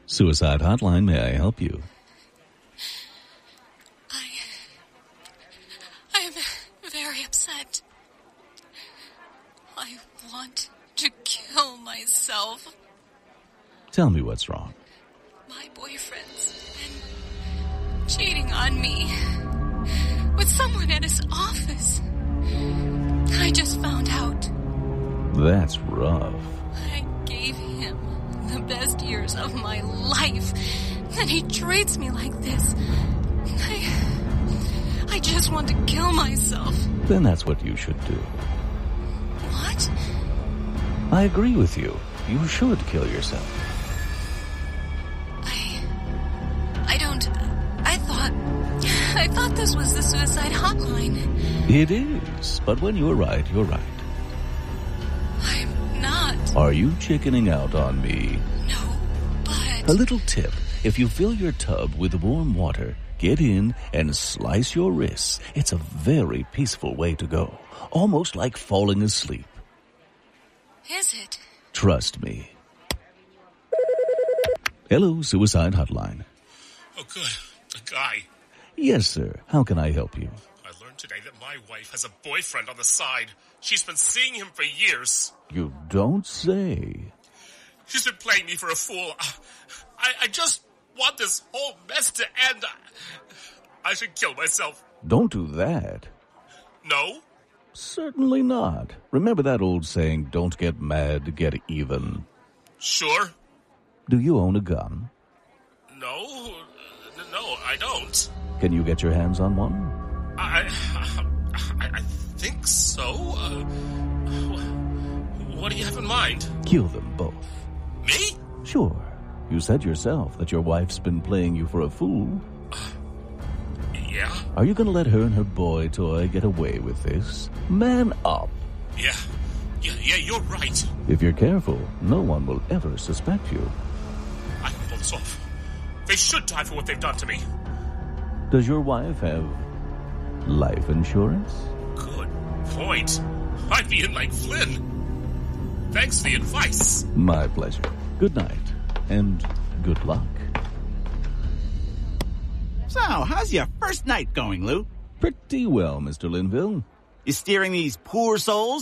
Suicide Hotline, may I help you? I'm very upset. I want to kill myself. Tell me what's wrong. My boyfriend's been cheating on me with someone at his office. I just found out. That's rough. I gave him the best years of my life, and he treats me like this. I just want to kill myself. Then that's what you should do. What? I agree with you. You should kill yourself. I thought this was the suicide hotline. It is, but when you're right, you're right. I'm not. Are you chickening out on me? No, but... A little tip. If you fill your tub with warm water, get in and slice your wrists. It's a very peaceful way to go. Almost like falling asleep. Is it? Trust me. Hello, Suicide Hotline. Oh, good. A guy. Yes, sir. How can I help you? I learned today that my wife has a boyfriend on the side. She's been seeing him for years. You don't say. She's been playing me for a fool. I just want this whole mess to end. I should kill myself. Don't do that. No? Certainly not. Remember that old saying, don't get mad, get even. Sure. Do you own a gun? No, I don't. Can you get your hands on one? I think so. What do you have in mind? Kill them both. Me? Sure. You said yourself that your wife's been playing you for a fool. Yeah? Are you going to let her and her boy toy get away with this? Man up. Yeah, you're right. If you're careful, no one will ever suspect you. I can pull this off. They should die for what they've done to me. Does your wife have life insurance? Good point. I'd be in like Flynn. Thanks for the advice. My pleasure. Good night, and good luck. So, how's your first night going, Lou? Pretty well, Mr. Linville. You steering these poor souls